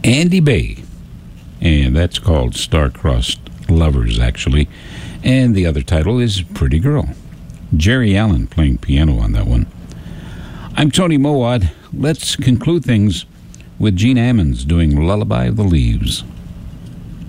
Andy Bay, and that's called Star-Crossed Lovers, actually. And the other title is Pretty Girl. Jerry Allen playing piano on that one. I'm Tony Mowat. Let's conclude things with Gene Ammons doing Lullaby of the Leaves.